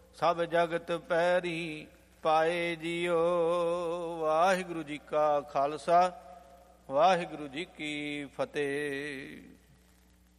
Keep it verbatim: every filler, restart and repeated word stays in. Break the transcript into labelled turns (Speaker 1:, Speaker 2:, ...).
Speaker 1: ਸਭ ਜਗਤ ਪੈਰੀ ਪਾਏ ਜੀਓ। ਵਾਹਿਗੁਰੂ ਜੀ ਕਾ ਖਾਲਸਾ, ਵਾਹਿਗੁਰੂ ਜੀ ਕੀ ਫਤਿਹ।